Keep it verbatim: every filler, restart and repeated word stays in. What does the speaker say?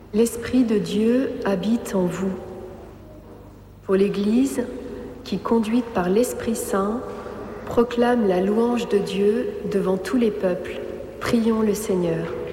L'Esprit de Dieu habite en vous. Pour l'Église, qui, conduite par l'Esprit Saint, proclame la louange de Dieu devant tous les peuples, prions le Seigneur.